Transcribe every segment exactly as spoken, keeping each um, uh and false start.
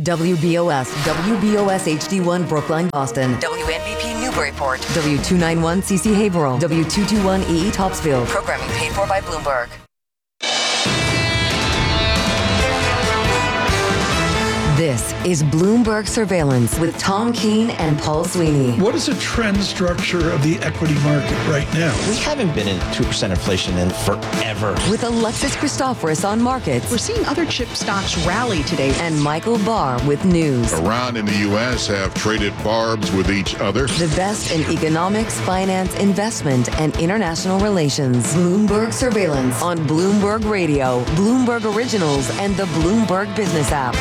W B O S, W B O S H D one Brookline, Boston. W N B P Newburyport. W two ninety-one C C Haverhill. W two twenty-one E E Topsfield. Programming paid for by Bloomberg. This is Bloomberg Surveillance with Tom Keene and Paul Sweeney. What is the trend structure of the equity market right now? We haven't been in two percent inflation in forever. With Alexis Christoforous on markets. We're seeing other chip stocks rally today. And Michael Barr with news. Iran and the U S have traded barbs with each other. The best in economics, finance, investment, and international relations. Bloomberg Surveillance on Bloomberg Radio, Bloomberg Originals, and the Bloomberg Business app.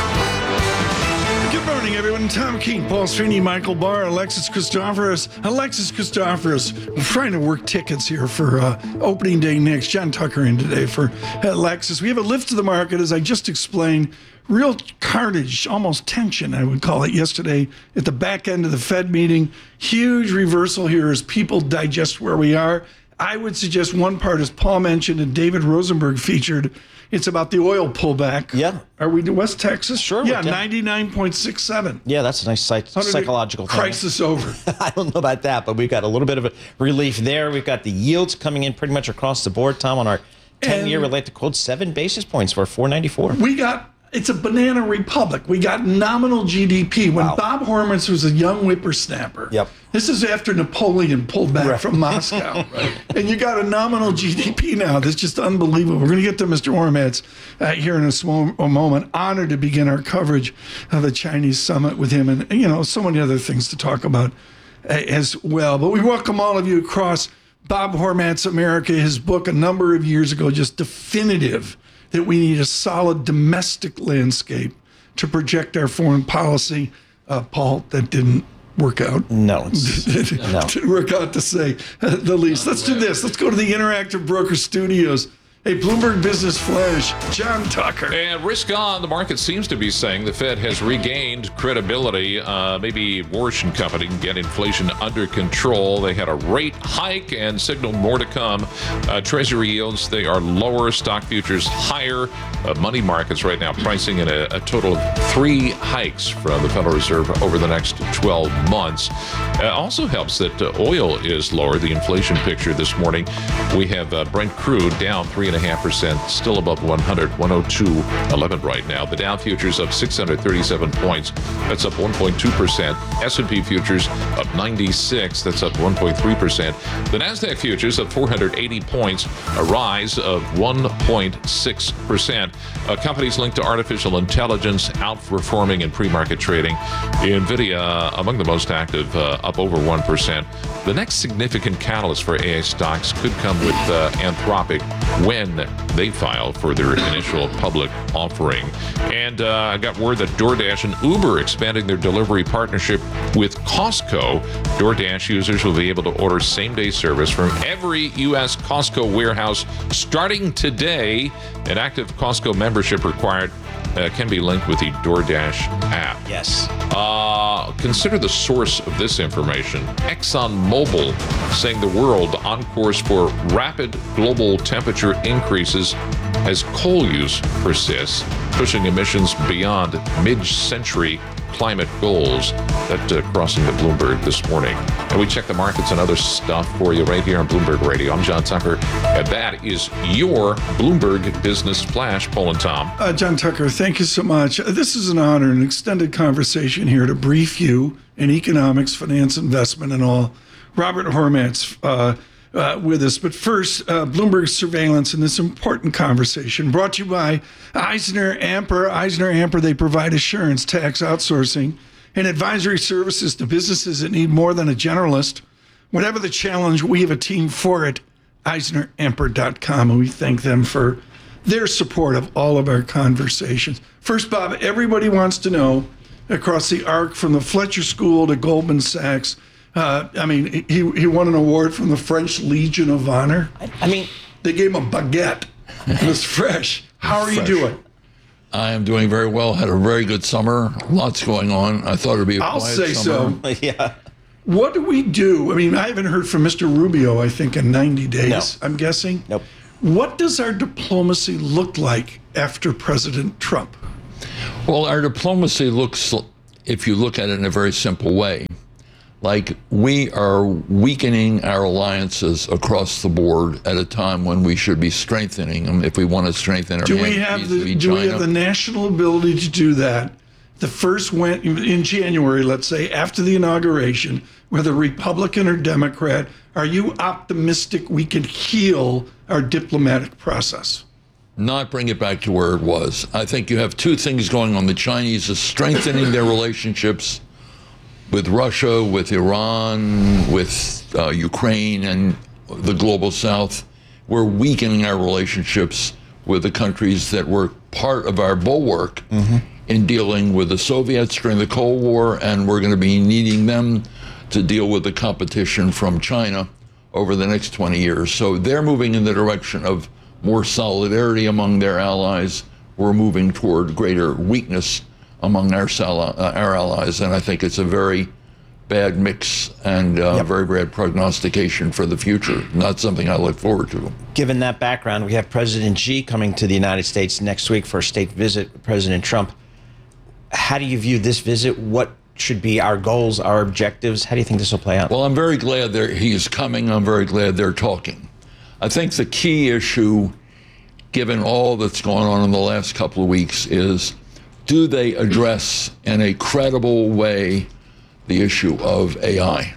Good morning, everyone. Tom Keene, Paul Sweeney, Michael Barr, Alexis Christoforous. Alexis Christoforous, we're trying to work tickets here for uh, opening day next. John Tucker in today for Alexis. We have a lift to the market, as I just explained. Real carnage, almost tension, I would call it, yesterday at the back end of the Fed meeting. Huge reversal here as people digest where we are. I would suggest one part, as Paul mentioned and David Rosenberg featured, it's about the oil pullback. Yeah. Are we to West Texas? Sure. Yeah, ninety-nine point six seven. Yeah, that's a nice psych- psychological thing. Crisis over. I don't know about that, but we've got a little bit of a relief there. We've got the yields coming in pretty much across the board, Tom, on our ten-year. We'd like to quote seven basis points for four ninety-four. We got, it's a banana republic. We got nominal G D P. When Wow. Bob Hormats was a young whippersnapper. Yep. This is after Napoleon pulled back Right. from Moscow. Right. And you got a nominal G D P now. That's just unbelievable. We're going to get to Mister Hormats uh, here in a small a moment. Honored to begin our coverage of the Chinese summit with him, and, you know, so many other things to talk about uh, as well. But we welcome all of you across Bob Hormats America, his book a number of years ago, just definitive that we need a solid domestic landscape to project our foreign policy. Uh, Paul, that didn't work out. No, it's, no. Didn't work out to say uh, the least. Let's do this. Let's go to the Interactive Broker Studios. Hey, Bloomberg Business Flash, John Tucker. And risk on, the market seems to be saying the Fed has regained credibility. Uh, maybe Warsh and Company can get inflation under control. They had a rate hike and signaled more to come. Uh, Treasury yields, they are lower. Stock futures higher. Uh, money markets right now pricing in a, a total of three hikes from the Federal Reserve over the next twelve months. Uh, also helps that uh, oil is lower. The inflation picture this morning, we have uh, Brent crude down three and a half percent, still above one hundred, one oh two eleven right now. The Dow futures up six hundred thirty-seven points. That's up one point two percent. S and P futures up ninety-six. That's up one point three percent. The Nasdaq futures up four hundred eighty points, a rise of one point six percent. Uh, companies linked to artificial intelligence outperforming in pre-market trading. NVIDIA uh, among the most active, uh, up over one percent. The next significant catalyst for A I stocks could come with uh, Anthropic when they file for their initial public offering. And uh, I got word that DoorDash and Uber expanding their delivery partnership with Costco. DoorDash users will be able to order same-day service from every U S Costco warehouse starting today. An active Costco membership required uh, can be linked with the DoorDash app. Yes. Uh, consider the source of this information. ExxonMobil saying the world on course for rapid global temperature increases as coal use persists, pushing emissions beyond mid-century climate goals. That uh, crossing the Bloomberg this morning. And we check the markets and other stuff for you right here on Bloomberg Radio. I'm John Tucker, and that is your Bloomberg Business Flash. Paul and Tom. Uh, John Tucker, thank you so much. Uh, this is an honor, an extended conversation here to brief you in economics, finance, investment, and all. Robert Hormats uh, uh, with us. But first, uh, Bloomberg Surveillance in this important conversation brought to you by Eisner Amper. Eisner Amper, they provide assurance, tax outsourcing, and advisory services to businesses that need more than a generalist. Whatever the challenge, we have a team for it. Eisner Amper dot com, and we thank them for their support of all of our conversations. First, Bob, everybody wants to know, across the arc from the Fletcher School to Goldman Sachs, uh, I mean, he he won an award from the French Legion of Honor. I, I mean, they gave him a baguette. It was fresh. How are you doing? I am doing very well. Had a very good summer. Lots going on. I thought it'd be a I'll quiet say summer. so. yeah. What do we do? I mean, I haven't heard from Mister Rubio, I think, in ninety days, No. I'm guessing. Nope. What does our diplomacy look like after President Trump? Well, our diplomacy looks, if you look at it in a very simple way, like we are weakening our alliances across the board at a time when we should be strengthening them if we want to strengthen our Do we have the do we have the national ability to do that? The first went in January, let's say, after the inauguration, whether Republican or Democrat. Are you optimistic we can heal our diplomatic process? Not bring it back to where it was. I think you have two things going on. The Chinese are strengthening their relationships with Russia, with Iran, with uh, Ukraine, and the global South. We're weakening our relationships with the countries that were part of our bulwark mm-hmm. in dealing with the Soviets during the Cold War, and we're going to be needing them to deal with the competition from China over the next twenty years. So they're moving in the direction of more solidarity among their allies. We're moving toward greater weakness among our, uh, our allies, and I think it's a very bad mix and uh, yep. very bad prognostication for the future. Not something I look forward to. Given that background, we have President Xi coming to the United States next week for a state visit with President Trump. How do you view this visit? What should be our goals, our objectives? How do you think this will play out? Well, I'm very glad that he's coming. I'm very glad they're talking. I think the key issue, given all that's going on in the last couple of weeks, is do they address in a credible way the issue of A I?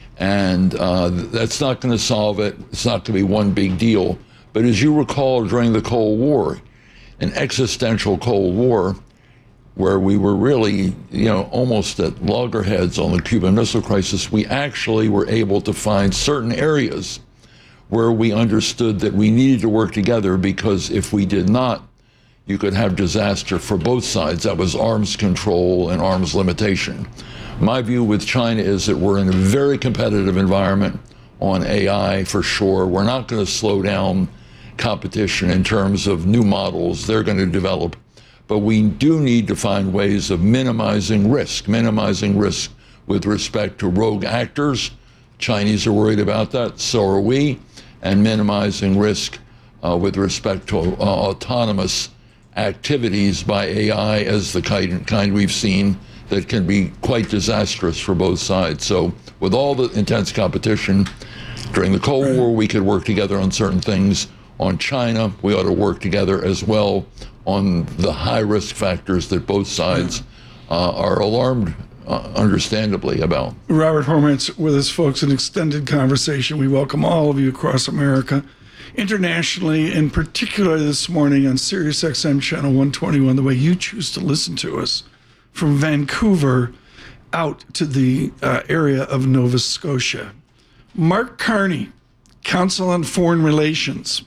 And uh, that's not going to solve it. It's not going to be one big deal. But as you recall, during the Cold War, an existential Cold War, where we were really, you know, almost at loggerheads on the Cuban Missile Crisis, we actually were able to find certain areas where we understood that we needed to work together, because if we did not, you could have disaster for both sides. That was arms control and arms limitation. My view with China is that we're in a very competitive environment on A I for sure. We're not going to slow down competition in terms of new models they're going to develop. But we do need to find ways of minimizing risk, minimizing risk with respect to rogue actors. Chinese are worried about that, so are we, and minimizing risk uh, with respect to uh, autonomous activities by A I as the kind, kind we've seen that can be quite disastrous for both sides. So with all the intense competition, during the Cold War, we could work together on certain things. On China, we ought to work together as well on the high risk factors that both sides uh, are alarmed, uh, understandably, about. Robert Hormats with us, folks, an extended conversation. We welcome all of you across America, internationally, and particularly this morning on Sirius X M Channel one twenty-one, the way you choose to listen to us, from Vancouver out to the uh, area of Nova Scotia. Mark Carney, Council on Foreign Relations.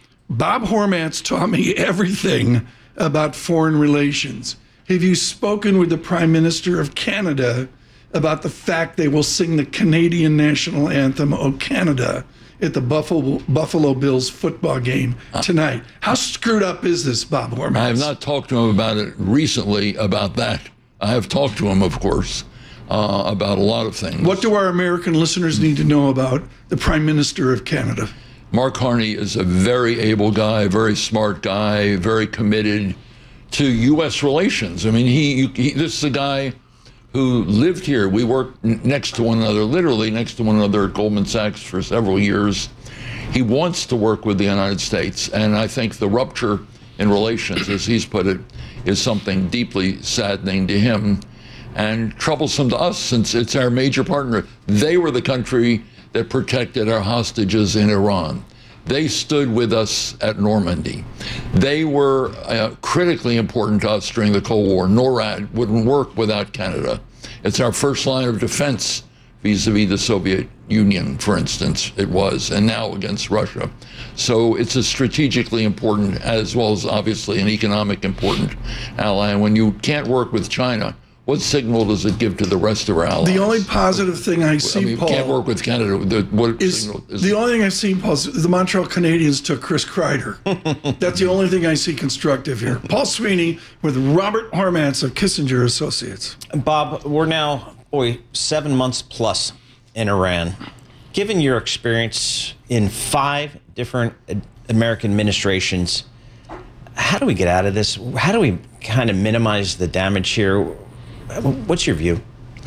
Bob Hormats taught me everything about foreign relations. Have you spoken with the Prime Minister of Canada about the fact they will sing the Canadian national anthem, O Canada, at the Buffalo, Buffalo Bills football game tonight? How screwed up is this, Bob Hormats? I have not talked to him about it recently, about that. I have talked to him, of course, uh, about a lot of things. What do our American listeners need to know about the Prime Minister of Canada? Mark Carney is a very able guy, very smart guy, very committed to U S relations. I mean, he, he this is a guy who lived here. We worked next to one another, literally next to one another at Goldman Sachs for several years. He wants to work with the United States, and I think the rupture in relations, as he's put it, is something deeply saddening to him and troublesome to us, since it's our major partner. They were the country that protected our hostages in Iran. They stood with us at Normandy. They were uh, critically important to us during the Cold War. NORAD wouldn't work without Canada. It's our first line of defense vis-a-vis the Soviet Union, for instance, it was, and now against Russia. So it's a strategically important, as well as obviously an economic important ally. And when you can't work with China, what signal does it give to the rest of our allies? The only positive thing I see, I mean, Paul, can't work with Canada. The, what is, signal is the only thing I see, Paul, is the Montreal Canadiens took Chris Kreider. That's the only thing I see constructive here. Paul Sweeney with Robert Hormats of Kissinger Associates. Bob, we're now, boy, seven months plus in Iran. Given your experience in five different American administrations, How do we get out of this? How do we kind of minimize the damage here? What's your view?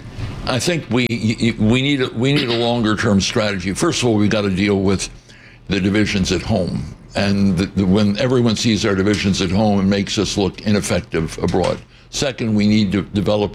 I think we we need a, we need a longer term strategy. First of all, we've got to deal with the divisions at home, and the, the, when everyone sees our divisions at home, it makes us look ineffective abroad. Second, we need to develop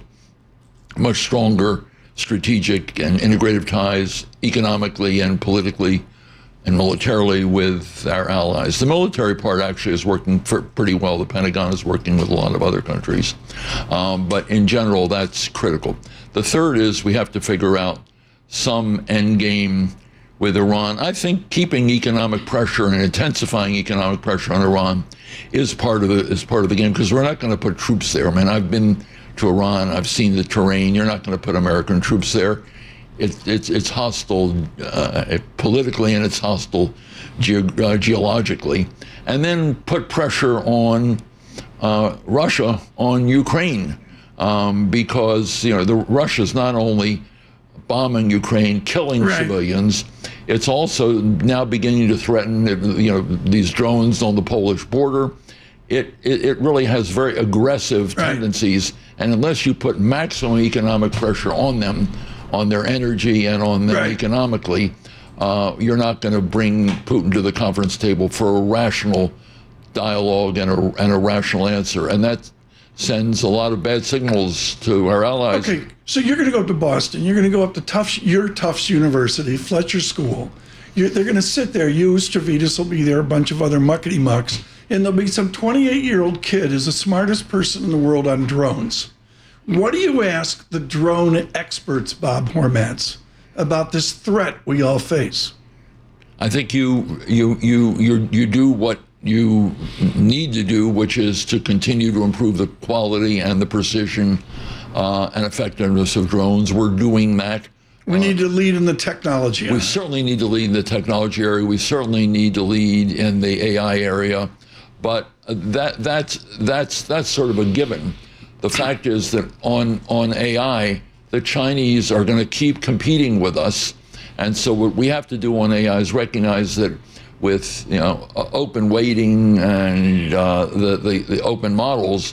much stronger strategic and integrative ties economically and politically and militarily with our allies. The military part actually is working for pretty well. The Pentagon is working with a lot of other countries. Um, but in general, that's critical. The third is we have to figure out some end game with Iran. I think keeping economic pressure and intensifying economic pressure on Iran is part of the, is part of the game, because we're not going to put troops there. I mean, I've been to Iran. I've seen the terrain. You're not going to put American troops there. It, it's it's hostile uh, politically, and it's hostile ge- uh, geologically. And then put pressure on uh, Russia, on Ukraine, um, because you know the Russia's not only bombing Ukraine, killing right. civilians, it's also now beginning to threaten you know these drones on the Polish border. It, it, it really has very aggressive right. tendencies, and unless you put maximum economic pressure on them, on their energy and on them right. economically, uh, you're not going to bring Putin to the conference table for a rational dialogue and a, and a rational answer. And that sends a lot of bad signals to our allies. Okay, so you're going to go up to Boston. You're going to go up to Tufts, your Tufts University, Fletcher School. You're, they're going to sit there. You, Stavridis will be there, a bunch of other muckety mucks. And there'll be some twenty-eight-year-old kid who's the smartest person in the world on drones. What do you ask the drone experts, Bob Hormats, about this threat we all face? I think you you you you you do what you need to do, which is to continue to improve the quality and the precision uh, and effectiveness of drones. We're doing that. We uh, need to lead in the technology. We certainly need to lead in the technology area. We certainly need to lead in the A I area. But that that's that's that's sort of a given. The fact is that on on A I, the Chinese are going to keep competing with us, and so what we have to do on A I is recognize that with you know open weighting and uh, the, the the open models,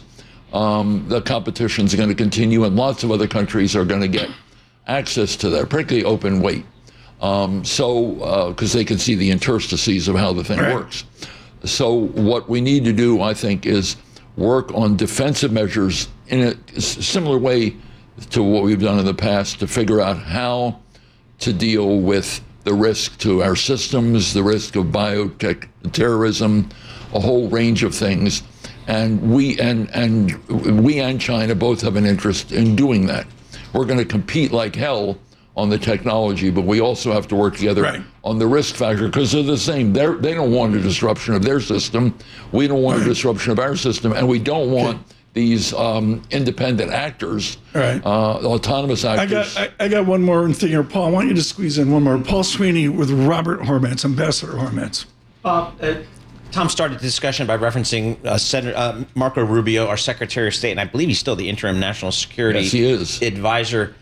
um, the competition is going to continue, and lots of other countries are going to get access to that, particularly open weight. Um, so because uh, they can see the interstices of how the thing right. works. So what we need to do, I think, is work on defensive measures in a similar way to what we've done in the past to figure out how to deal with the risk to our systems, the risk of biotech terrorism, a whole range of things. And we and and we and China both have an interest in doing that. We're going to compete like hell on the technology, but we also have to work together right. on the risk factor, because they're the same. They're, they don't want a disruption of their system. We don't want a disruption of our system, and we don't want okay. these um, independent actors, right. uh, autonomous actors. I got, I, I got one more thing here, Paul. I want you to squeeze in one more. Paul Sweeney with Robert Hormats, Ambassador Hormats. Uh, uh, Tom started the discussion by referencing uh, Senator uh, Marco Rubio, our Secretary of State, and I believe he's still the interim national security yes, he is. advisor.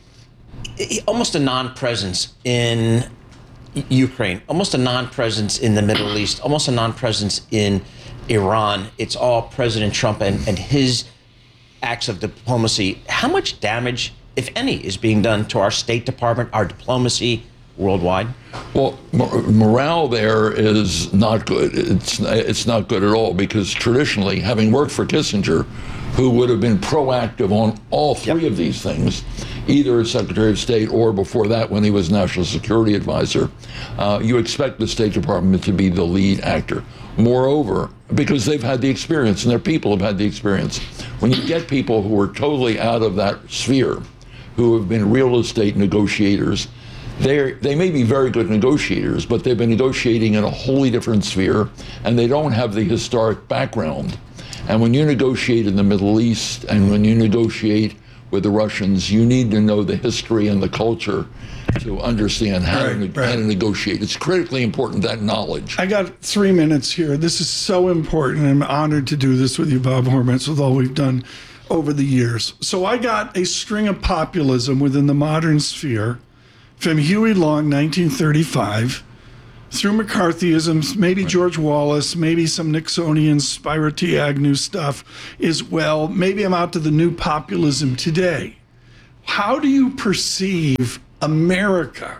Almost a non-presence in Ukraine, almost a non-presence in the Middle East, almost a non-presence in Iran. It's all President Trump and, and his acts of diplomacy. How much damage, if any, is being done to our State Department, our diplomacy worldwide? Well, morale there is not good. It's it's not good at all, because traditionally, having worked for Kissinger, who would have been proactive on all three yep. of these things, either as Secretary of State or before that when he was National Security Advisor, uh, you expect the State Department to be the lead actor. Moreover, because they've had the experience and their people have had the experience, when you get people who are totally out of that sphere, who have been real estate negotiators, they they may be very good negotiators, but they've been negotiating in a wholly different sphere, and they don't have the historic background. And when you negotiate in the Middle East, and when you negotiate with the Russians, you need to know the history and the culture to understand how, right, to, right. how to negotiate. It's critically important, that knowledge. I got three minutes here. This is so important. I'm honored to do this with you, Bob Hormats, with all we've done over the years. So I got a string of populism within the modern sphere from Huey Long, nineteen thirty-five, through McCarthyism, maybe George Wallace, maybe some Nixonian Spiro T. Agnew stuff is, well, maybe I'm out to the new populism today. How do you perceive America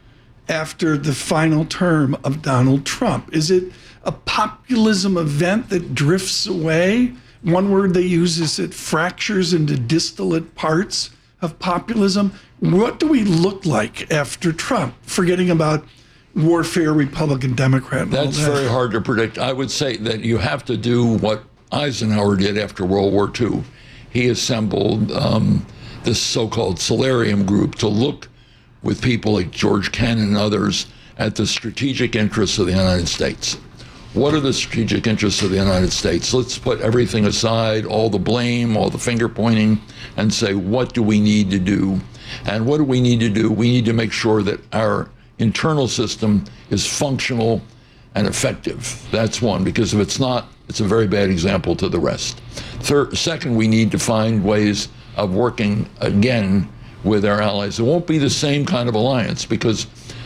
after the final term of Donald Trump? Is it a populism event that drifts away? One word they use is it fractures into distillate parts of populism. What do we look like after Trump? Forgetting about warfare, Republican, Democrat. And That's all that. very hard to predict. I would say that you have to do what Eisenhower did after World War Two. He assembled um, this so-called Solarium group to look with people like George Kennan and others at the strategic interests of the United States. What are the strategic interests of the United States? Let's put everything aside, all the blame, all the finger pointing, and say, what do we need to do? And what do we need to do? We need to make sure that our internal system is functional and effective. That's one, because if it's not, it's a very bad example to the rest. Third, second, we need to find ways of working again with our allies. It won't be the same kind of alliance because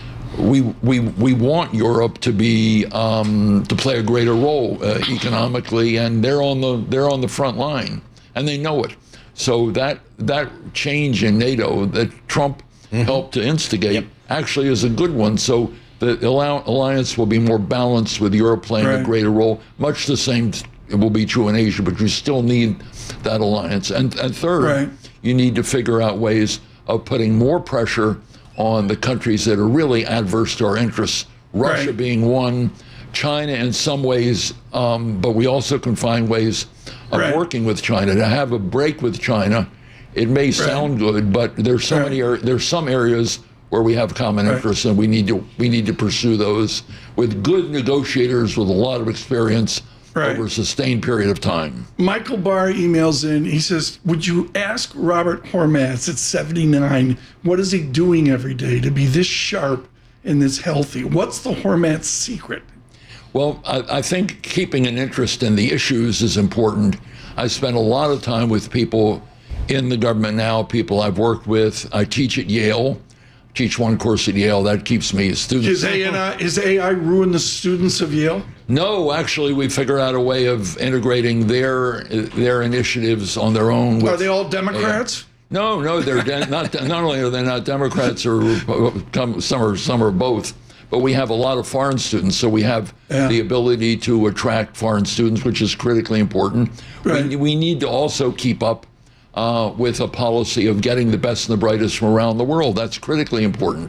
we we we want Europe to be um, to play a greater role uh, economically, and they're on the they're on the front line, and they know it. So that that change in NATO that Trump mm-hmm. helped to instigate yep. actually is a good one. So the alliance will be more balanced with Europe playing right. a greater role. Much the same it will be true in Asia, but you still need that alliance. And and third, right. you need to figure out ways of putting more pressure on the countries that are really adverse to our interests, Russia right. being one, China in some ways, um, but we also can find ways of right. working with China. To have a break with China, it may right. sound good, but there's so right. many there's some areas where we have common right. interests, and we need to we need to pursue those with good negotiators with a lot of experience right. over a sustained period of time. Michael Barr emails in. He says, would you ask Robert Hormats at seventy-nine, what is he doing every day to be this sharp and this healthy? What's the Hormats secret? Well, I, I think keeping an interest in the issues is important. I spend a lot of time with people in the government now, people I've worked with. I teach at Yale. Teach one course at Yale. That keeps me a student. Is A I, is A I ruin the students of Yale? No, actually, we figured out a way of integrating their their initiatives on their own. With, are they all Democrats? Uh, no, no, they're de- not. Not only are they not Democrats, or some are some are both. But we have a lot of foreign students, so we have yeah. the ability to attract foreign students, which is critically important. Right. We, we need to also keep up Uh, with a policy of getting the best and the brightest from around the world. That's critically important.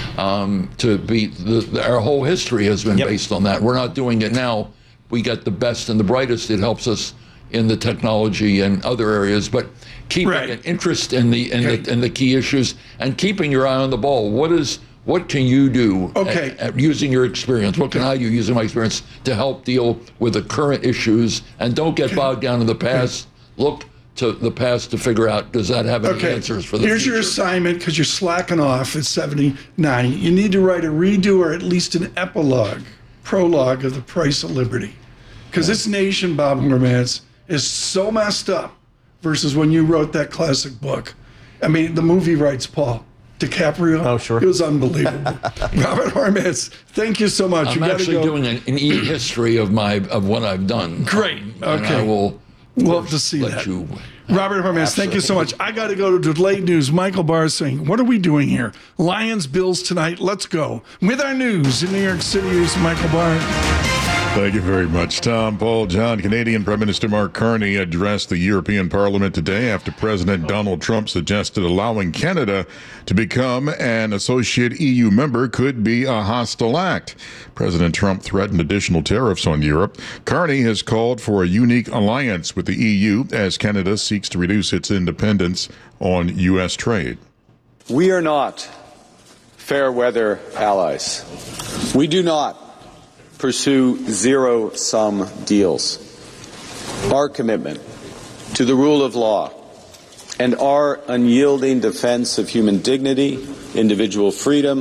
Um, to be the, the, our whole history has been yep. based on that. We're not doing it now. We get the best and the brightest. It helps us in the technology and other areas. But keeping right. an interest in the in, okay. the in the key issues and keeping your eye on the ball. What is what can you do? Okay. At, at using your experience? What can I do using my experience to help deal with the current issues? And don't get okay. bogged down in the past. Okay. Look to the past to figure out, does that have any okay. answers for the Here's future? your assignment, because you're slacking off at seventy-nine. You need to write a redo or at least an epilogue, prologue of The Price of Liberty. Because yeah. this nation, Bob Hormats, is so messed up versus when you wrote that classic book. I mean, the movie writes Paul DiCaprio. Oh, sure. It was unbelievable. Robert Hormats, thank you so much. I'm you actually go. doing an, an e-history of my of what I've done. Great. Um, okay. I will Love to see let that. You, Robert Hormats, thank you so much. I got to go to delayed news. Michael Barr is saying, what are we doing here? Lions, Bills tonight. Let's go. With our news in New York City, here's Michael Barr. Thank you very much, Tom. Paul, John. Canadian Prime Minister Mark Carney addressed the European Parliament today after President Donald Trump suggested allowing Canada to become an associate E U member could be a hostile act. President Trump threatened additional tariffs on Europe. Carney has called for a unique alliance with the E U as Canada seeks to reduce its independence on U S trade. We are not fair weather allies. We do not pursue zero-sum deals. Our commitment to the rule of law and our unyielding defense of human dignity, individual freedom,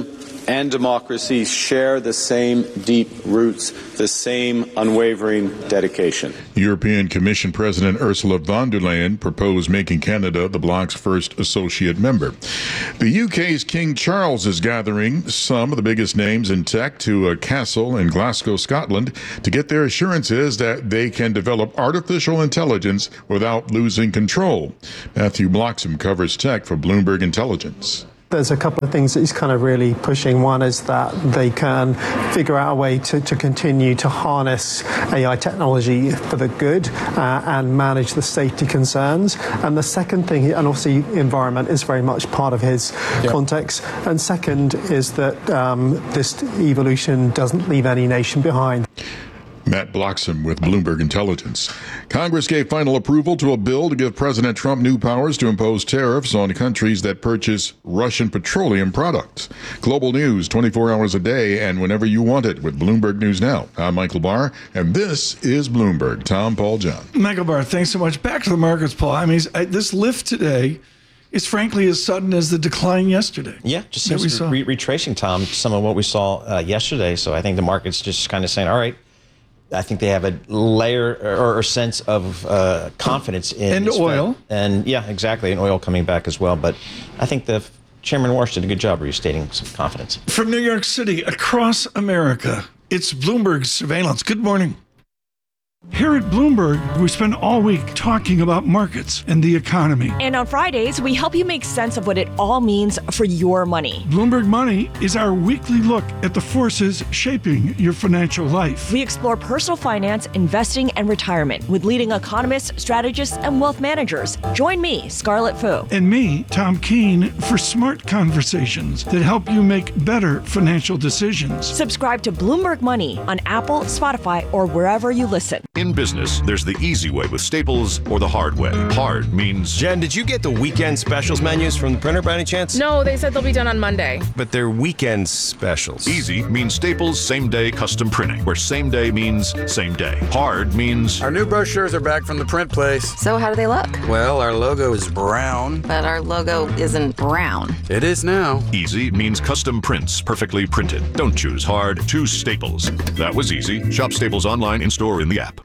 and democracy share the same deep roots, the same unwavering dedication. European Commission President Ursula von der Leyen proposed making Canada the bloc's first associate member. The U K's King Charles is gathering some of the biggest names in tech to a castle in Glasgow, Scotland, to get their assurances that they can develop artificial intelligence without losing control. Matthew Bloxham covers tech for Bloomberg Intelligence. There's a couple of things that he's kind of really pushing. One is that they can figure out a way to, to continue to harness A I technology for the good uh, and manage the safety concerns. And the second thing, and obviously environment is very much part of his yep. context. And second is that um, this evolution doesn't leave any nation behind. Matt Bloxham with Bloomberg Intelligence. Congress gave final approval to a bill to give President Trump new powers to impose tariffs on countries that purchase Russian petroleum products. Global news twenty-four hours a day and whenever you want it with Bloomberg News Now. I'm Michael Barr, and this is Bloomberg. Tom, Paul, John. Michael Barr, thanks so much. Back to the markets, Paul. I mean, I, this lift today is frankly as sudden as the decline yesterday. Yeah, just seems to be re- retracing, Tom, some of what we saw uh, yesterday. So I think the market's just kind of saying, all right, I think they have a layer or, or sense of uh, confidence in and oil. Fed. And yeah, exactly, and oil coming back as well. But I think the Chairman Warsh did a good job restating some confidence. From New York City, across America, it's Bloomberg Surveillance. Good morning. Here at Bloomberg, we spend all week talking about markets and the economy. And on Fridays, we help you make sense of what it all means for your money. Bloomberg Money is our weekly look at the forces shaping your financial life. We explore personal finance, investing, and retirement with leading economists, strategists, and wealth managers. Join me, Scarlett Fu. And me, Tom Keene, for smart conversations that help you make better financial decisions. Subscribe to Bloomberg Money on Apple, Spotify, or wherever you listen. In business, there's the easy way with Staples or the hard way. Hard means... Jen, did you get the weekend specials menus from the printer by any chance? No, they said they'll be done on Monday. But they're weekend specials. Easy means Staples same-day custom printing, where same day means same day. Hard means... Our new brochures are back from the print place. So how do they look? Well, our logo is brown. But our logo isn't brown. It is now. Easy means custom prints, perfectly printed. Don't choose hard, choose Staples. That was easy. Shop Staples online, in-store, in the app.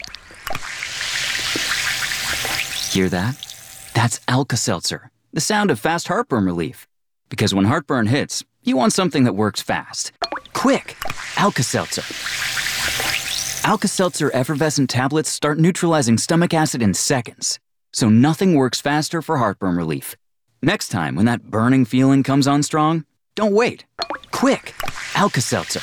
Hear that? That's Alka-Seltzer, the sound of fast heartburn relief. Because when heartburn hits, you want something that works fast. Quick! Alka-Seltzer. Alka-Seltzer effervescent tablets start neutralizing stomach acid in seconds. So nothing works faster for heartburn relief. Next time when that burning feeling comes on strong, don't wait. Quick! Alka-Seltzer.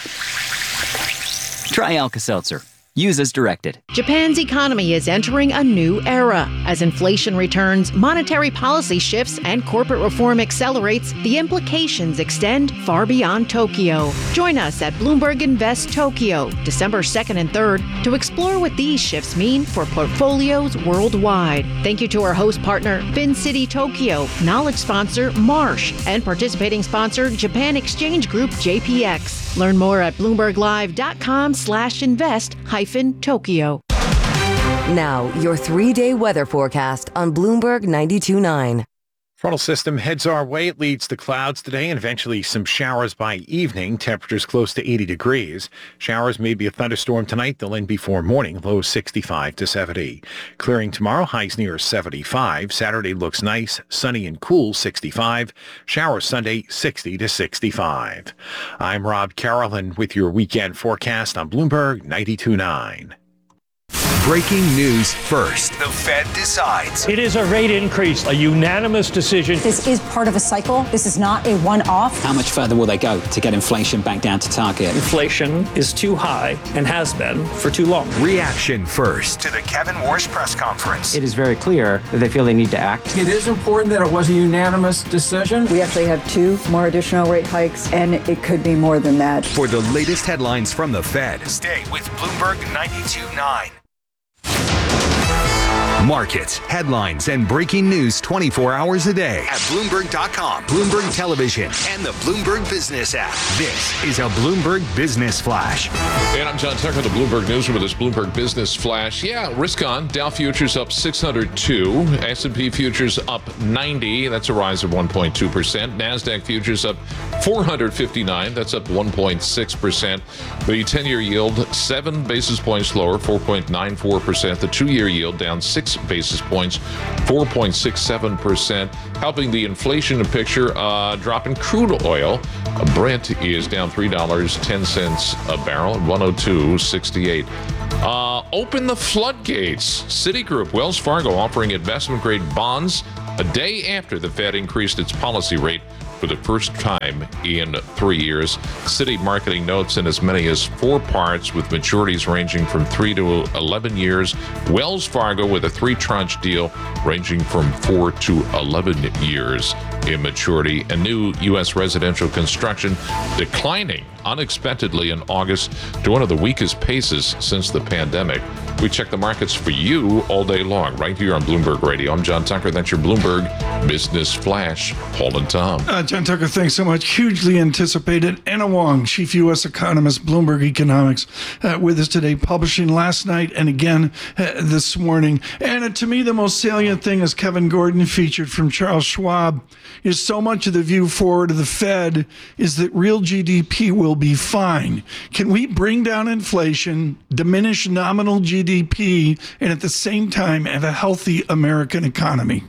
Try Alka-Seltzer. Use as directed. Japan's economy is entering a new era. As inflation returns, monetary policy shifts, and corporate reform accelerates, the implications extend far beyond Tokyo. Join us at Bloomberg Invest Tokyo, December second and third, to explore what these shifts mean for portfolios worldwide. Thank you to our host partner, FinCity Tokyo, knowledge sponsor, Marsh, and participating sponsor, Japan Exchange Group, J P X. Learn more at bloomberglive.com slash invest hyphen Tokyo. Now, your three-day weather forecast on Bloomberg ninety-two point nine. Frontal system heads our way. It leads to clouds today and eventually some showers by evening. Temperatures close to eighty degrees. Showers may be a thunderstorm tonight. They'll end before morning. Lows sixty-five to seventy. Clearing tomorrow. Highs near seventy-five. Saturday looks nice, sunny and cool, sixty-five. Showers Sunday, sixty to sixty-five. I'm Rob Carolyn with your weekend forecast on Bloomberg ninety-two point nine. Breaking news first. The Fed decides. It is a rate increase, a unanimous decision. This is part of a cycle. This is not a one-off. How much further will they go to get inflation back down to target? Inflation is too high and has been for too long. Reaction first to the Kevin Warsh press conference. It is very clear that they feel they need to act. It is important that it was a unanimous decision. We actually have two more additional rate hikes, and it could be more than that. For the latest headlines from the Fed, stay with Bloomberg ninety-two point nine. Markets, headlines, and breaking news twenty-four hours a day at Bloomberg dot com, Bloomberg Television, and the Bloomberg Business app. This is a Bloomberg Business Flash. And I'm John Tucker, the Bloomberg Newsroom with this Bloomberg Business Flash. Yeah, risk on. Dow futures up six hundred two. S and P futures up ninety. That's a rise of one point two percent. NASDAQ futures up four hundred fifty-nine. That's up one point six percent. The ten-year yield, seven basis points lower, four point nine four percent. The two-year yield down six basis points, four point six seven percent. Helping the inflation picture, uh, drop in crude oil. Brent is down three dollars and ten cents a barrel, one oh two sixty-eight. Uh, open the floodgates. Citigroup, Wells Fargo offering investment-grade bonds a day after the Fed increased its policy rate for the first time in three years. Citi marketing notes in as many as four parts with maturities ranging from three to eleven years. Wells Fargo with a three tranche deal ranging from four to eleven years in maturity. And new U S residential construction declining unexpectedly in August to one of the weakest paces since the pandemic. We check the markets for you all day long, right here on Bloomberg Radio. I'm John Tucker. That's your Bloomberg Business Flash. Paul and Tom. Uh, John Tucker, thanks so much. Hugely anticipated. Anna Wong, Chief U S Economist, Bloomberg Economics, uh, with us today, publishing last night and again uh, this morning. And uh, to me, the most salient thing, as Kevin Gordon featured from Charles Schwab, is so much of the view forward of the Fed is that real G D P will be fine. Can we bring down inflation, diminish nominal G D P, and at the same time have a healthy American economy?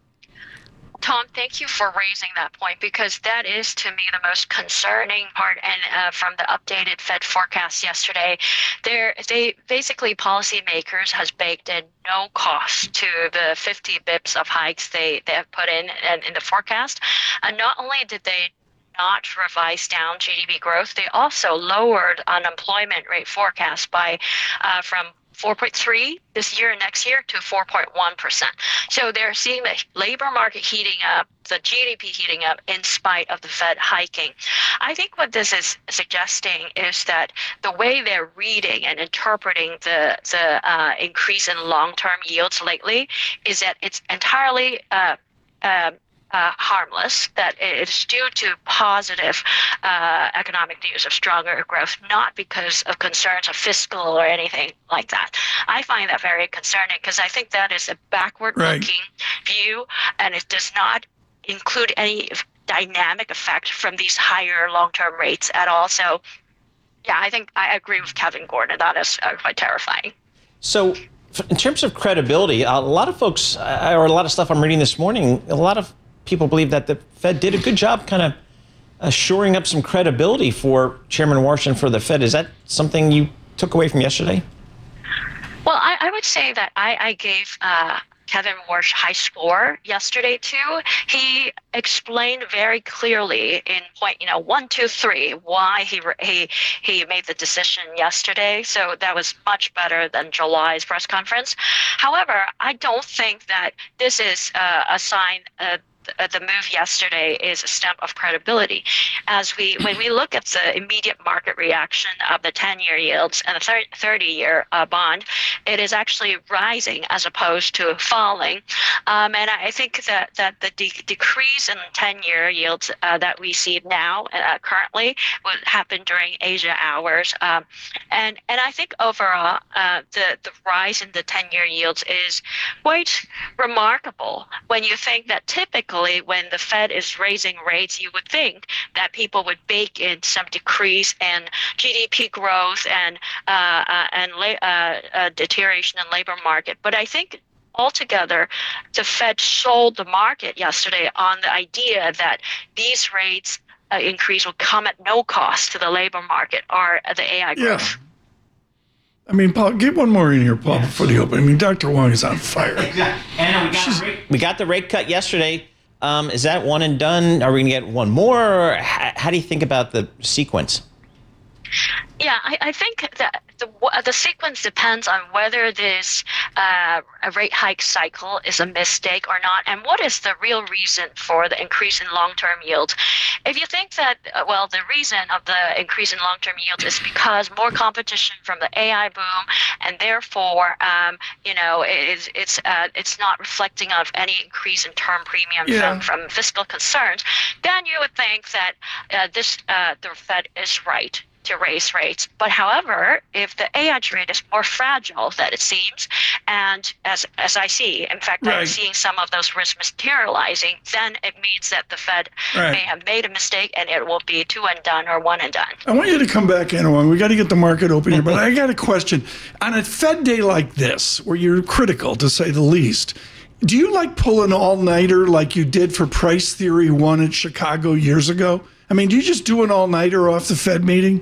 Tom, thank you for raising that point, because that is, to me, the most concerning part. And uh, from the updated Fed forecast yesterday, there they basically policymakers has baked in no cost to the fifty bips of hikes they, they have put in, in in the forecast. And not only did they not revise down G D P growth, they also lowered unemployment rate forecast by uh, from four point three this year and next year to four point one percent. So they're seeing the labor market heating up, the G D P heating up in spite of the Fed hiking. I think what this is suggesting is that the way they're reading and interpreting the, the uh, increase in long-term yields lately is that it's entirely uh, uh, Uh, harmless, that it's due to positive uh, economic news of stronger growth, not because of concerns of fiscal or anything like that. I find that very concerning, because I think that is a backward-looking right. view, and it does not include any dynamic effect from these higher long-term rates at all. So, yeah, I think I agree with Kevin Gordon. That is uh, quite terrifying. So, in terms of credibility, a lot of folks, uh, or a lot of stuff I'm reading this morning, a lot of people believe that the Fed did a good job kind of uh, shoring up some credibility for Chairman Warsh and for the Fed. Is that something you took away from yesterday? Well, I, I would say that I, I gave uh, Kevin Warsh high score yesterday too. He explained very clearly in point, you know, one, two, three, why he he he made the decision yesterday. So that was much better than July's press conference. However, I don't think that this is uh, a sign. Uh, the move yesterday is a stamp of credibility. As we, when we look at the immediate market reaction of the ten-year yields and the thirty-year uh, bond, it is actually rising as opposed to falling. Um, and I think that, that the de- decrease in ten-year yields uh, that we see now uh, currently would happen during Asia hours. Um, and, and I think overall, uh, the, the rise in the ten-year yields is quite remarkable when you think that typically when the Fed is raising rates, you would think that people would bake in some decrease in G D P growth and uh, uh, and la- uh, uh, deterioration in labor market. But I think altogether, the Fed sold the market yesterday on the idea that these rates uh, increase will come at no cost to the labor market or the A I growth. Yeah. I mean, Paul, get one more in here, Paul, yeah. before the open. I mean, Doctor Wong is on fire. Exactly. Anna, we got, rate, we got the rate cut yesterday. Um, is that one and done? Are we going to get one more? Or how, how do you think about the sequence? Yeah, I, I think that the the sequence depends on whether this uh, rate hike cycle is a mistake or not, and what is the real reason for the increase in long-term yields. If you think that, uh, well, the reason of the increase in long-term yields is because more competition from the A I boom, and therefore, um, you know, it's it's uh, it's not reflecting of any increase in term premium Yeah. from, from fiscal concerns, then you would think that uh, this uh, the Fed is right to raise rates. But however, if the A I trade is more fragile than it seems, and as as I see, in fact, I'm Right. seeing some of those risks materializing, then it means that the Fed Right. may have made a mistake and it will be two and done or one and done. I want you to come back, Anna Wong. We got to get the market open here, but I got a question. On a Fed day like this, where you're critical, to say the least, do you like pull an all-nighter like you did for Price Theory One at Chicago years ago? I mean, do you just do an all-nighter off the Fed meeting?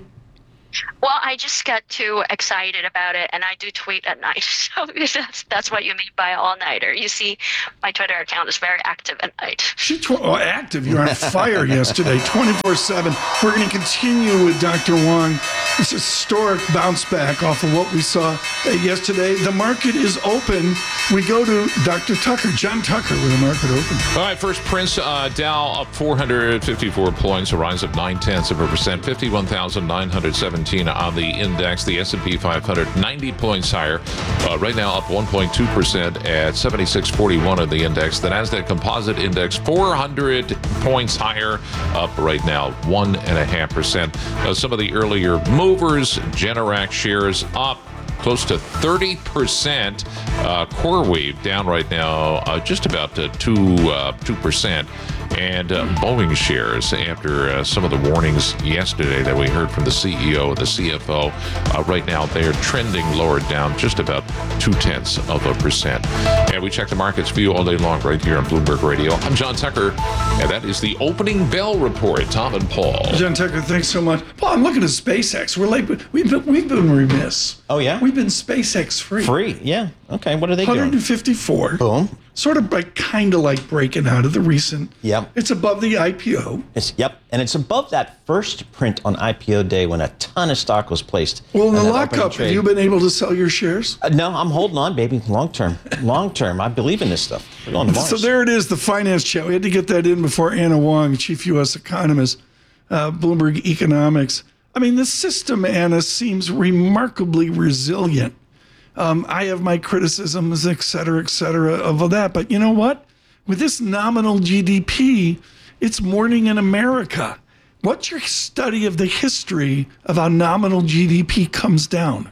Well, I just get too excited about it, and I do tweet at night. So that's, that's what you mean by all-nighter. You see, my Twitter account is very active at night. She tw- oh, active. You're on fire yesterday, twenty-four seven. We're going to continue with Doctor Wong. This historic bounce back off of what we saw uh, yesterday. The market is open. We go to Doctor Tucker, John Tucker, with the market open. All right, first Prince, uh, Dow up four hundred fifty-four points, a rise of nine tenths of a percent, fifty-one thousand nine hundred seventeen on the index. The S and P five hundred ninety points higher, uh, right now up one point two percent at seventy-six forty-one on the index. The Nasdaq Composite Index four hundred points higher, up right now one and a half percent. Uh, some of the earlier movers, Generac shares up close to thirty percent. Uh, CoreWeave down right now uh, just about uh, two uh, two percent. And uh, Boeing shares, after uh, some of the warnings yesterday that we heard from the C E O and the C F O, uh, right now they are trending lower, down just about two tenths of a percent. And we check the markets for you all day long right here on Bloomberg Radio. I'm John Tucker, and that is the opening bell report. Tom and Paul. John Tucker, thanks so much. Paul, I'm looking at SpaceX. We're late, but we've been, we've been remiss. Oh, yeah? We've been SpaceX free. Free, yeah. Okay, what are they one hundred doing? fifty-four. Boom. Sort of like, kind of like breaking out of the recent. Yep. It's above the I P O. It's, yep, and it's above that first print on I P O day when a ton of stock was placed. Well, in the on that opening lockup, trade. have you been able to sell your shares? Uh, no, I'm holding on, baby. Long term. Long term. I believe in this stuff. We're going to Mars. So there it is, the finance chat. We had to get that in before Anna Wong, chief U S economist, uh, Bloomberg Economics. I mean, the system, Anna, seems remarkably resilient. Um, I have my criticisms, et cetera, et cetera, of that. But you know what? With this nominal G D P, it's morning in America. What's your study of the history of how nominal G D P comes down?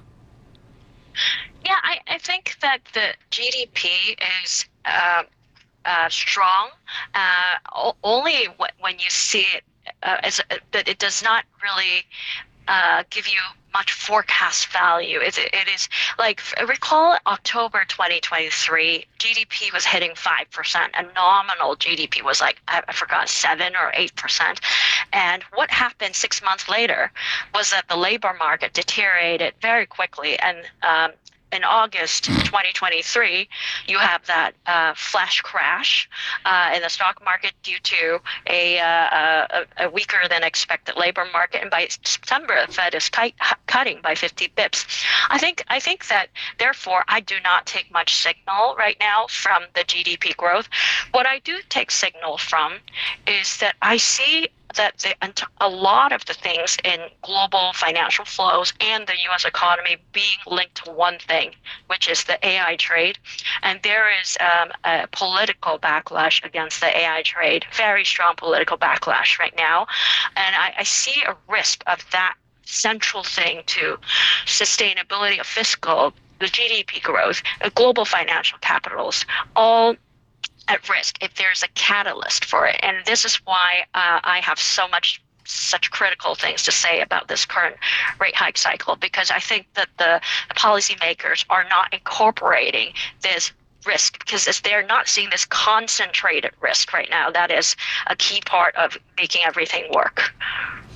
Yeah, I, I think that the G D P is uh, uh, strong uh, o- only w- when you see it uh, as a, that it does not really uh, give you much forecast value. It, it is like, recall October twenty twenty-three, G D P was hitting five percent and nominal G D P was like, I, I forgot, seven or eight percent. And what happened six months later was that the labor market deteriorated very quickly. And um, in August twenty twenty-three, you have that uh, flash crash uh, in the stock market due to a, uh, a, a weaker than expected labor market. And by September, the Fed is tight, cutting by fifty bips. I think I think that, therefore, I do not take much signal right now from the G D P growth. What I do take signal from is that I see that the, a lot of the things in global financial flows and the U S economy being linked to one thing, which is the A I trade. And there is um, a political backlash against the A I trade, very strong political backlash right now. And I, I see a risk of that central thing to sustainability of fiscal, the G D P growth, uh, global financial capitals, all at risk if there's a catalyst for it. And this is why uh, I have so much such critical things to say about this current rate hike cycle, because I think that the, the policymakers are not incorporating this risk, because they're not seeing this concentrated risk right now. That is a key part of making everything work.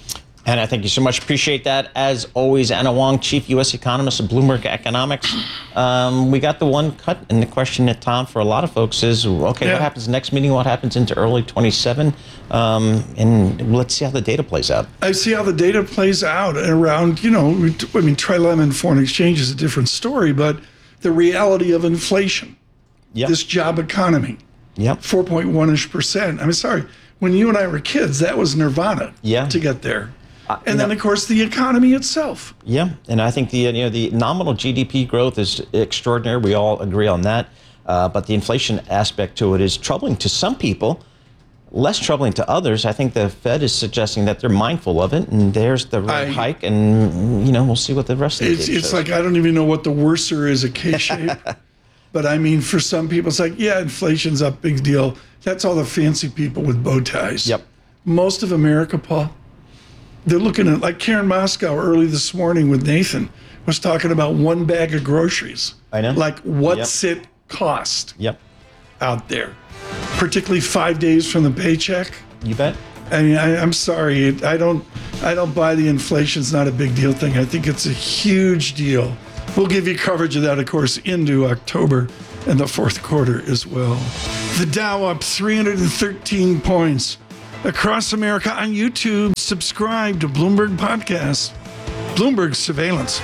Anna, thank you so much. Appreciate that. As always, Anna Wong, Chief U S Economist of Bloomberg Economics. Um, we got the one cut, and the question at Tom for a lot of folks is, okay, yeah. what happens next meeting? What happens into early twenty-seven? Um, and let's see how the data plays out. I see how the data plays out around, you know, I mean, trilemma foreign exchange is a different story, but the reality of inflation, yep. this job economy, yep. four point one-ish percent. I mean, sorry, when you and I were kids, that was nirvana yeah. to get there. Uh, and then, know, of course, the economy itself. Yeah, and I think the you know the nominal G D P growth is extraordinary. We all agree on that. Uh, but the inflation aspect to it is troubling to some people, less troubling to others. I think the Fed is suggesting that they're mindful of it, and there's the rate I, hike, and you know we'll see what the rest of the It's, it's like I don't even know what the worser is, a K-shape. But I mean, for some people, it's like, yeah, inflation's up, big deal. That's all the fancy people with bow ties. Yep. Most of America, Paul, they're looking at, like Karen Moscow early this morning with Nathan was talking about one bag of groceries. I know. Like, what's yep. it cost yep. out there? Particularly five days from the paycheck. You bet. I mean, I, I'm sorry. I don't, I don't buy the inflation's not a big deal thing. I think it's a huge deal. We'll give you coverage of that, of course, into October and the fourth quarter as well. The Dow up three hundred thirteen points across America on YouTube. Subscribe to Bloomberg Podcasts, Bloomberg Surveillance.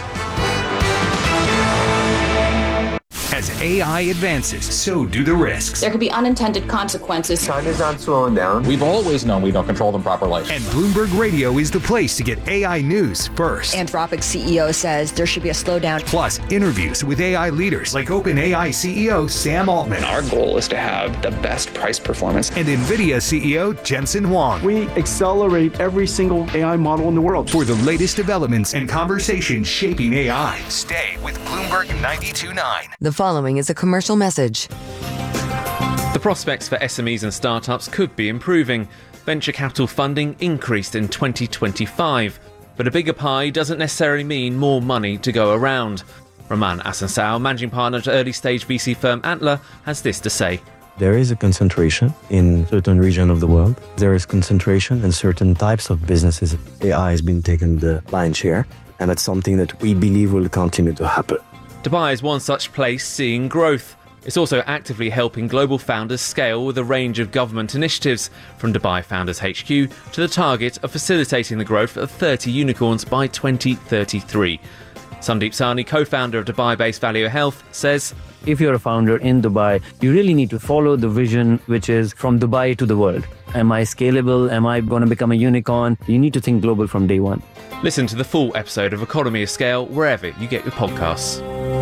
As A I advances, so do the risks. There could be unintended consequences. China's not slowing down. We've always known we don't control them properly. And Bloomberg Radio is the place to get A I news first. Anthropic C E O says there should be a slowdown. Plus, interviews with A I leaders like OpenAI C E O Sam Altman. Our goal is to have the best price performance. And NVIDIA C E O Jensen Huang. We accelerate every single A I model in the world. For the latest developments and conversations shaping A I, stay with Bloomberg ninety-two point nine. The following is a commercial message. The prospects for S M Es and startups could be improving. Venture capital funding increased in twenty twenty-five, but a bigger pie doesn't necessarily mean more money to go around. Roman Asansao, managing partner at early-stage V C firm Antler, has this to say. There is a concentration in certain regions of the world. There is concentration in certain types of businesses. A I has been taking the lion's share, and that's something that we believe will continue to happen. Dubai is one such place seeing growth. It's also actively helping global founders scale with a range of government initiatives, from Dubai Founders H Q to the target of facilitating the growth of thirty unicorns by twenty thirty-three. Sandeep Sahni, co-founder of Dubai-based Value Health, says, if you're a founder in Dubai, you really need to follow the vision, which is from Dubai to the world. Am I scalable? Am I going to become a unicorn? You need to think global from day one. Listen to the full episode of Economy of Scale wherever you get your podcasts.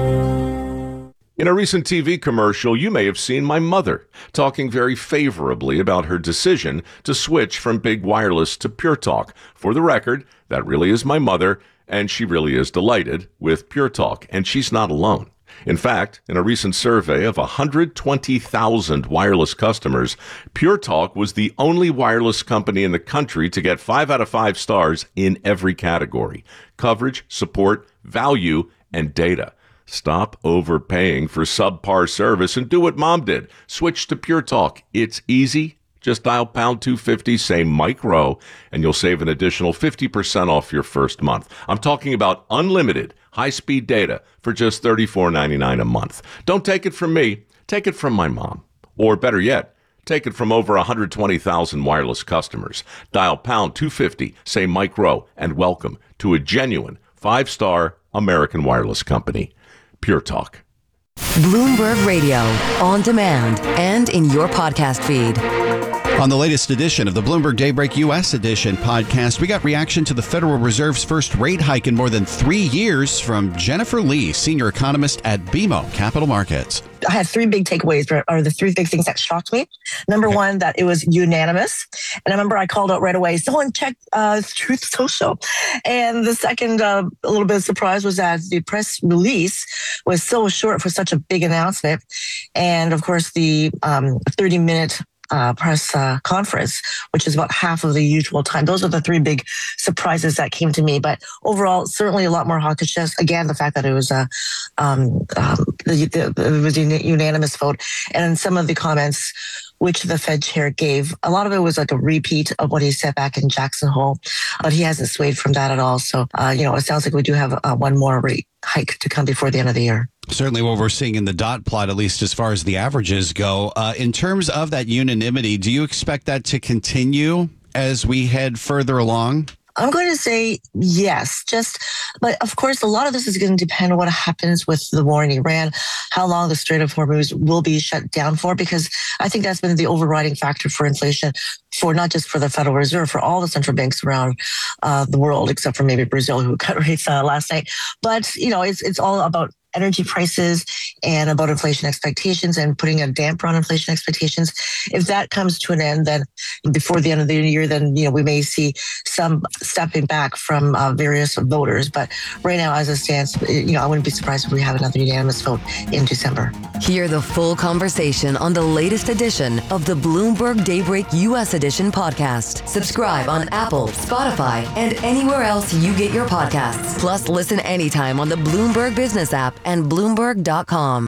In a recent T V commercial, you may have seen my mother talking very favorably about her decision to switch from big wireless to Pure Talk. For the record, that really is my mother, and she really is delighted with Pure Talk, and she's not alone. In fact, in a recent survey of one hundred twenty thousand wireless customers, Pure Talk was the only wireless company in the country to get five out of five stars in every category: coverage, support, value, and data. Stop overpaying for subpar service and do what Mom did. Switch to Pure Talk. It's easy. Just dial pound two fifty, say Mike Rowe, and you'll save an additional fifty percent off your first month. I'm talking about unlimited high-speed data for just thirty-four ninety-nine a month. Don't take it from me. Take it from my mom. Or better yet, take it from over one hundred twenty thousand wireless customers. Dial pound two fifty, say Mike Rowe, and welcome to a genuine five-star American wireless company. Pure Talk. Bloomberg Radio, on demand and in your podcast feed. On the latest edition of the Bloomberg Daybreak U S Edition podcast, we got reaction to the Federal Reserve's first rate hike in more than three years from Jennifer Lee, senior economist at B M O Capital Markets. I had three big takeaways, or the three big things that shocked me. Number okay. one, that it was unanimous. And I remember I called out right away, someone check uh, Truth Social. And the second, uh, a little bit of surprise was that the press release was so short for such a big announcement. And of course, the um, thirty minute uh, press uh, conference, which is about half of the usual time. Those are the three big surprises that came to me. But overall, certainly a lot more hawkishness. Again, the fact that it was a um, um, the, the, it was a unanimous vote, and some of the comments which the Fed chair gave, a lot of it was like a repeat of what he said back in Jackson Hole, but he hasn't swayed from that at all. So, uh, you know, it sounds like we do have uh, one more rate hike to come before the end of the year. Certainly what we're seeing in the dot plot, at least as far as the averages go. Uh, in terms of that unanimity, do you expect that to continue as we head further along? I'm going to say yes, just, but of course, a lot of this is going to depend on what happens with the war in Iran, how long the Strait of Hormuz will be shut down for, because I think that's been the overriding factor for inflation, for not just for the Federal Reserve, for all the central banks around uh, the world, except for maybe Brazil, who cut rates uh, last night. But, you know, it's it's all about energy prices and about inflation expectations and putting a damper on inflation expectations. If that comes to an end, then before the end of the year, then, you know, we may see some stepping back from uh, various voters. But right now, as it stands, you know, I wouldn't be surprised if we have another unanimous vote in December. Hear the full conversation on the latest edition of the Bloomberg Daybreak U S Edition podcast. Subscribe on Apple, Spotify, and anywhere else you get your podcasts. Plus, listen anytime on the Bloomberg Business app and Bloomberg dot com.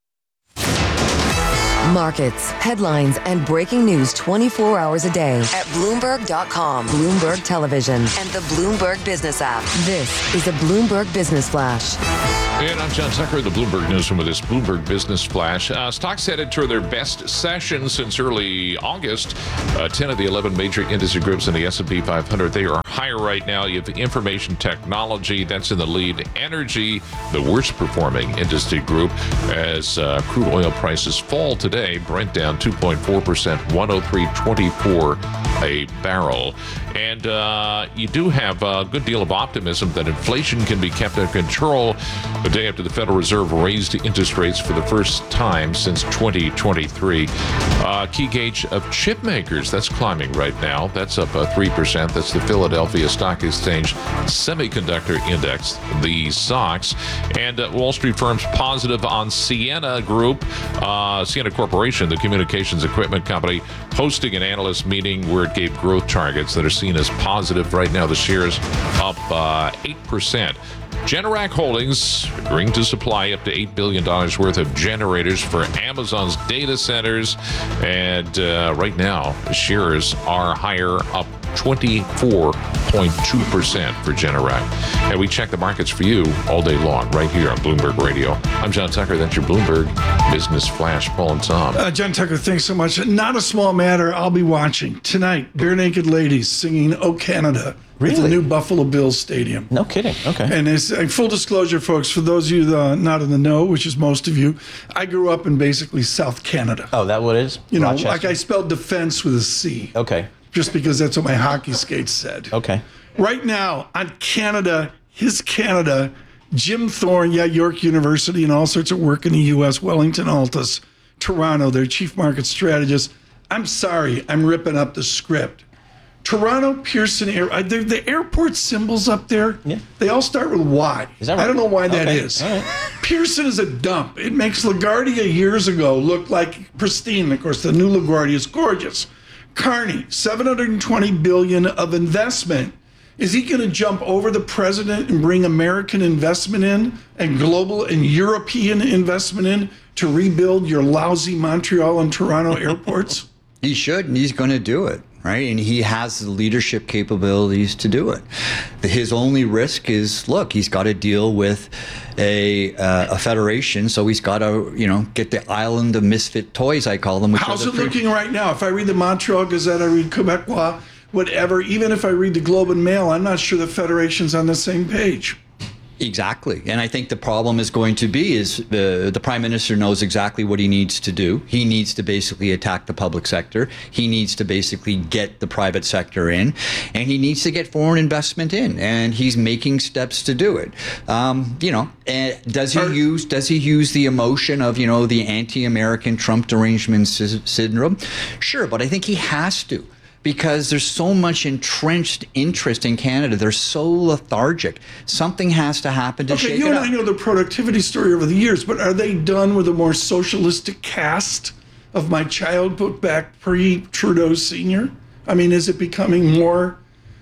Markets, headlines, and breaking news twenty-four hours a day at Bloomberg dot com, Bloomberg Television, and the Bloomberg Business app. This is a Bloomberg Business Flash. And I'm John Tucker, the Bloomberg Newsroom with this Bloomberg Business Flash. Uh, stocks headed toward their best session since early August. Uh, ten of the eleven major industry groups in the S and P five hundred, they are higher right now. You have information technology, that's in the lead. Energy, the worst performing industry group, as uh, crude oil prices fall today. Brent down two point four percent, one oh three twenty-four a barrel. And uh, you do have a good deal of optimism that inflation can be kept under control the day after the Federal Reserve raised interest rates for the first time since twenty twenty-three. Uh, key gauge of chip makers, that's climbing right now. That's up uh, three percent. That's the Philadelphia Stock Exchange Semiconductor Index, the S O X. And uh, Wall Street firms positive on Ciena Group, uh, Ciena Corporation, the communications equipment company, hosting an analyst meeting where it gave growth targets that are seen as positive. Right now, the shares up uh, eight percent. Generac Holdings agreeing to supply up to eight billion dollars worth of generators for Amazon's data centers. And uh, right now, the shares are higher, up twenty-four point two percent for Generac. And we check the markets for you all day long right here on Bloomberg Radio. I'm John Tucker. That's your Bloomberg Business Flash. Paul and Tom. Uh, John Tucker, thanks so much. Not a small matter. I'll be watching tonight. Bare Naked Ladies singing "Oh Canada." Really? At the new Buffalo Bills Stadium. No kidding. Okay. And it's uh, full disclosure, folks, for those of you that are not in the know, which is most of you, I grew up in basically South Canada. Oh, that what it is? You know, Rochester? like I spelled defense with a C. Okay. Just because that's what my hockey skates said. Okay. Right now, on Canada, his Canada, Jim Thorne, yeah, York University and all sorts of work in the U S, Wellington Altus, Toronto, their chief market strategist. I'm sorry, I'm ripping up the script. Toronto Pearson Air, uh, the, the airport symbols up there, yeah. They all start with Y. Is that right? I don't know why that okay. is. Right. Pearson is a dump. It makes LaGuardia years ago look like pristine. Of course, the new LaGuardia is gorgeous. Carney, seven hundred twenty billion dollars of investment. Is he going to jump over the president and bring American investment in and global and European investment in to rebuild your lousy Montreal and Toronto airports? He should, and he's going to do it. Right, and he has the leadership capabilities to do it. His only risk is, look, he's got to deal with a uh, a federation, so he's got to, you know, get the island of misfit toys, I call them. Which How's are it the looking right now? If I read the Montreal Gazette, I read Quebecois, whatever, even if I read the Globe and Mail, I'm not sure the federation's on the same page. Exactly. And I think the problem is going to be is uh, the prime minister knows exactly what he needs to do. He needs to basically attack the public sector. He needs to basically get the private sector in, and he needs to get foreign investment in. And he's making steps to do it. Um, you know, and does he use does he use the emotion of, you know, the anti-American Trump derangement sy- syndrome? Sure, but I think he has to. Because there's so much entrenched interest in Canada. They're so lethargic. Something has to happen to okay, shake you it and up. I know the productivity story over the years, but are they done with a more socialistic cast of my childhood back pre-Trudeau Senior? I mean, is it becoming more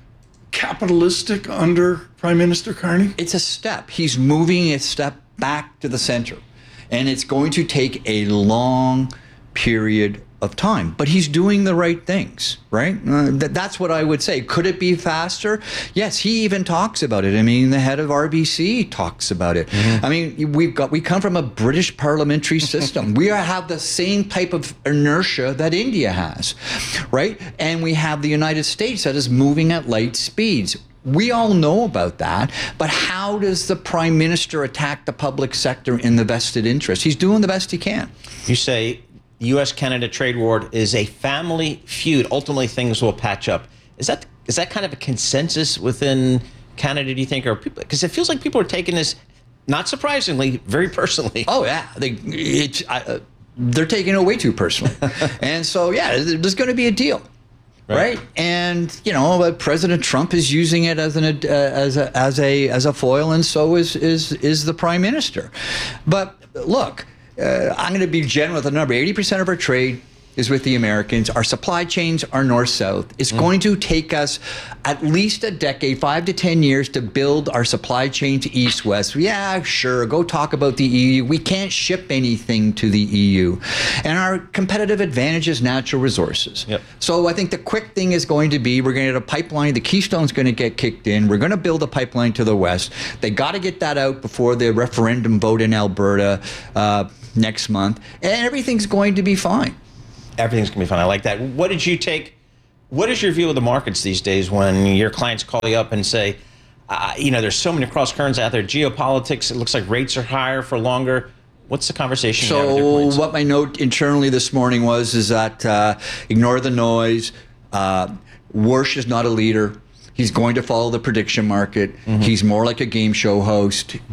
capitalistic under Prime Minister Carney? It's a step. He's moving a step back to the center. And it's going to take a long period of time. But he's doing the right things, right? Uh, th- that's what I would say. Could it be faster? Yes, he even talks about it. I mean, the head of R B C talks about it. Mm-hmm. I mean, we've got we come from a British parliamentary system. We are, have the same type of inertia that India has, right? And we have the United States that is moving at light speeds. We all know about that, but how does the Prime Minister attack the public sector in the vested interest? He's doing the best he can. You say U S Canada trade war is a family feud. Ultimately, things will patch up. Is that is that kind of a consensus within Canada, do you think? Or people, because it feels like people are taking this, not surprisingly, very personally. Oh, yeah. They, it's, uh, they're taking it way too personally. And so, yeah, there's going to be a deal. Right. right, and you know, President Trump is using it as an uh, as a as a as a foil, and so is is is the Prime Minister. But look, uh, I'm going to be general with the number. eighty percent of our trade is with the Americans. Our supply chains are north-south. It's mm. going to take us at least a decade, five to ten years, to build our supply chain to east-west. Yeah, sure, go talk about the E U. We can't ship anything to the E U. And our competitive advantage is natural resources. Yep. So I think the quick thing is going to be, we're going to get a pipeline. The Keystone's going to get kicked in. We're going to build a pipeline to the west. They got to get that out before the referendum vote in Alberta uh, next month. And everything's going to be fine. Everything's going to be fine. I like that. What did you take? What is your view of the markets these days when your clients call you up and say, uh, you know, there's so many cross currents out there, geopolitics, it looks like rates are higher for longer. What's the conversation you have with your clients? So what my note internally this morning was is that uh, ignore the noise. Uh, Warsh is not a leader. He's going to follow the prediction market. Mm-hmm. He's more like a game show host.